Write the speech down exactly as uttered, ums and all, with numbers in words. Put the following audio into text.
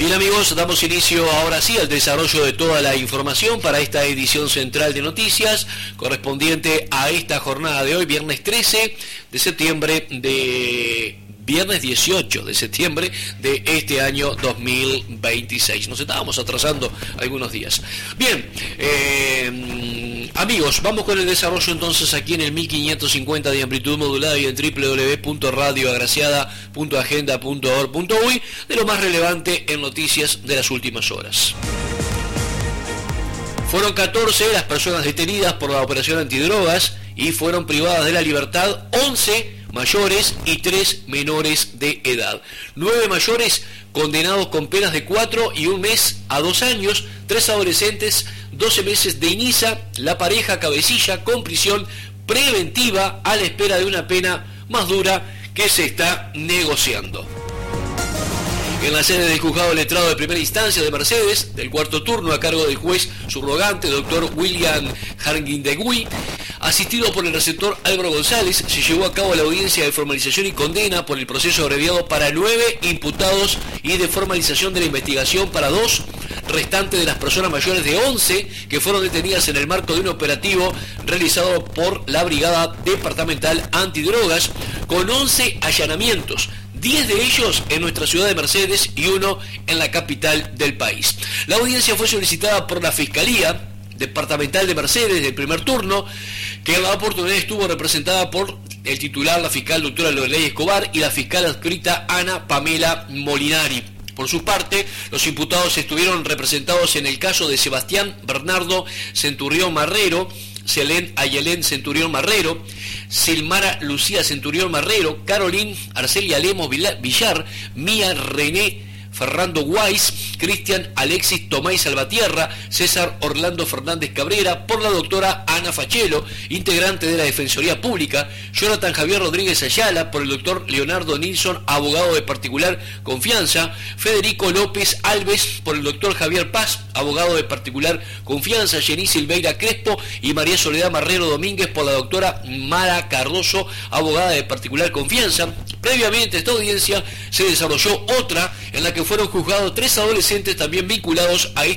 Bien amigos, damos inicio ahora sí al desarrollo de toda la información para esta edición central de noticias correspondiente a esta jornada de hoy, viernes trece de septiembre de... Viernes dieciocho de septiembre de este año dos mil veintiséis. Nos estábamos atrasando algunos días. Bien, eh, amigos, vamos con el desarrollo entonces aquí en el mil quinientos cincuenta de amplitud modulada y en doble u doble u doble u punto radio agraciada punto agenda punto org punto uy de lo más relevante en noticias de las últimas horas. Fueron catorce las personas detenidas por la operación antidrogas y fueron privadas de la libertad once mayores y tres menores de edad. Nueve mayores condenados con penas de cuatro y un mes a dos años, tres adolescentes, doce meses de INISA, la pareja cabecilla con prisión preventiva a la espera de una pena más dura que se está negociando. En la sede del juzgado letrado de primera instancia de Mercedes, del cuarto turno a cargo del juez subrogante, doctor William Harguindegui, asistido por el receptor Álvaro González, se llevó a cabo la audiencia de formalización y condena por el proceso abreviado para nueve imputados y de formalización de la investigación para dos restantes de las personas mayores de once que fueron detenidas en el marco de un operativo realizado por la Brigada Departamental Antidrogas con once allanamientos. diez de ellos en nuestra ciudad de Mercedes y uno en la capital del país. La audiencia fue solicitada por la Fiscalía Departamental de Mercedes del primer turno, que en la oportunidad estuvo representada por el titular, la fiscal doctora Loreley Escobar, y la fiscal adscrita Ana Pamela Molinari. Por su parte, los imputados estuvieron representados en el caso de Sebastián Bernardo Centurión Marrero, Selén Ayelén Centurión Marrero, Silmara Lucía Centurión Marrero, Carolín Arcelia Lemos Villar, Mía René Fernando Guais, Cristian Alexis Tomás Salvatierra, César Orlando Fernández Cabrera, por la doctora Ana Fachelo, integrante de la Defensoría Pública, Jonathan Javier Rodríguez Ayala, por el doctor Leonardo Nilsson, abogado de particular confianza, Federico López Alves, por el doctor Javier Paz, abogado de particular confianza, Jenny Silveira Crespo y María Soledad Marrero Domínguez, por la doctora Mara Cardoso, abogada de particular confianza. Previamente a esta audiencia se desarrolló otra en la que fueron juzgados tres adolescentes también vinculados a,